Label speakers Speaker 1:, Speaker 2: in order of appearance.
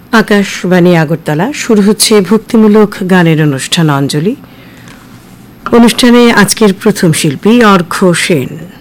Speaker 1: আকাশবাণী আগরতলা শুরু হচ্ছে ভক্তিমূলক গানের অনুষ্ঠান অঞ্জলি। অনুষ্ঠানে আজকের প্রথম শিল্পী অর্ঘ্য সেন।